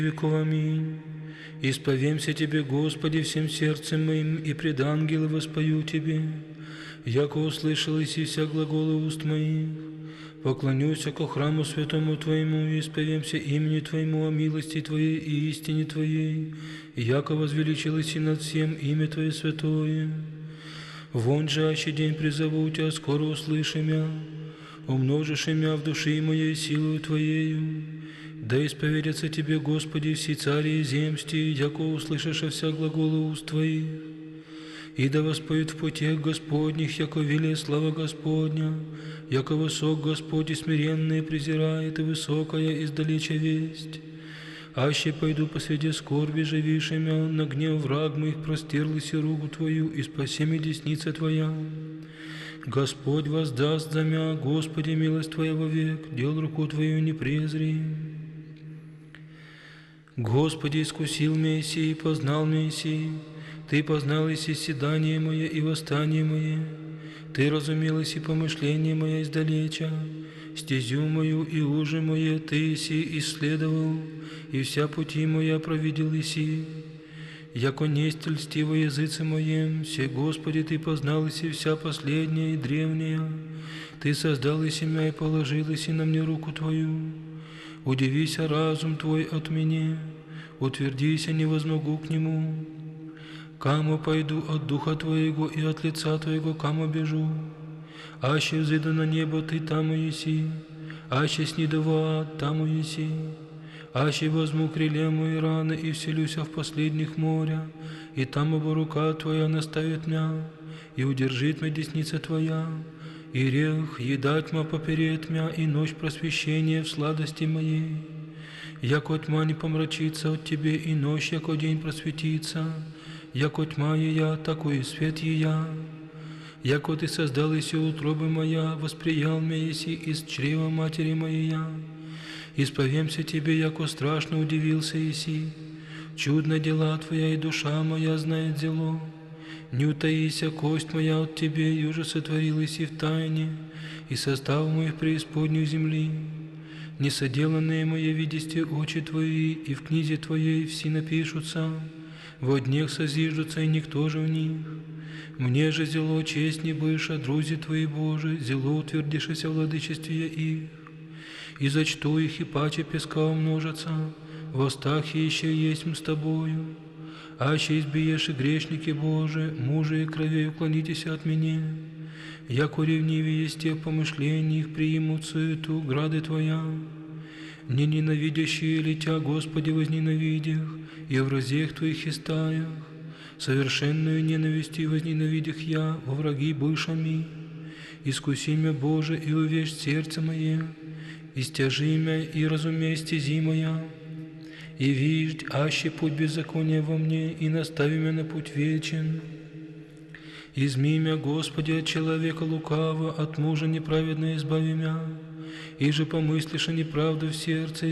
веков. Аминь. Исповемся Тебе, Господи, всем сердцем моим, и пред ангелы воспою Тебе, яко услышал иси вся глаголы уст моих. Поклонюсь ко храму святому Твоему, и исповемся имени Твоему о милости Твоей и истине Твоей, яко возвеличилось и над всем имя Твое святое. Вон же аще день призову Тебя, скоро услыши мя, умножишь мя в души моей силою Твоею. Да исповедятся Тебе, Господи, все цари и земсти, яко услышишь вся глаголы уст Твоих. И да воспоют в путях Господних, яко велия слава Господня, яко высок Господь и смиренные презирает, и высокая издалеча весть. Аще пойду посреди скорби живишемя, на гнев враг моих простерлась и руку Твою, и спаси меня десница Твоя. Господь воздаст за мя, Господи, милость Твоя вовек, дел руку Твою не презри. Господи, искусил меня сей, познал меня сей, Ты познал иси седание мое и восстание мое, Ты разумел иси помышление мое издалеча, стезю мою и ужи мое Ты иси исследовал, и вся пути моя провидел иси. Яко несть льстиво языце моем, се, Господи, Ты познал иси вся последняя и древняя, Ты создал иси мя и положил иси на мне руку Твою. Удивися разум Твой от меня, утвердися, не возмогу к нему. Камо пойду от Духа Твоего и от лица Твоего, камо бежу. Аще взыду на небо, Ты там еси, аще сниду в ад, там еси. Аще возьму крылья мои раны и вселюся в последних моря, и там оба рука Твоя наставит мя, и удержит мя десница Твоя. И рех едать ма поперед мя, и ночь просвещения в сладости моей. Яко тьма не помрачится от Тебе, и ночь, яко день просветится, яко тьма ея, тако и свет ея. Яко Ты создал иси утробы моя, восприял мя еси из чрева матери моя. Исповемся Тебе, яко страшно удивился еси, чудно дела Твоя, и душа моя знает зело. Не утаися, кость моя от Тебе, и уже сотворилась и в тайне, и состав мой в преисподнюю земли. Несоделанные мои видисте очи Твои, и в книзе Твоей все напишутся, во днях созиждутся, и никто же в них. Мне же зело честь не быша, друзі Твои Божи, зело утвердишься в владычестве их. И зачту их, и паче песка умножатся, в устах еще есть с Тобою. Аще избиешь и грешники Божии, мужи и крови, уклонитесь от меня. Яко ревнивее есть те помышления их, приимут суету грады Твоя. Не ненавидящие ли Тя, Господи, возненавидях, и в разех Твоих истаях, совершенную ненависти возненавидях я, во враги бывшими. Искуси мя, Боже, и увещь сердце мое, и стяжи мя, и разумей стези моя. И виждь, аще путь беззакония во мне, и настави меня на путь вечен. Изми мя, Господи, от человека лукавого, от мужа неправедно избави мя, и же помыслишь о неправду в сердце,